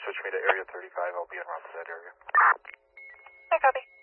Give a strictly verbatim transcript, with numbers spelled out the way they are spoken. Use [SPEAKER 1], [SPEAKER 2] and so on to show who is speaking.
[SPEAKER 1] switch me to area thirty-five. I'll be en route to that area.
[SPEAKER 2] I copy.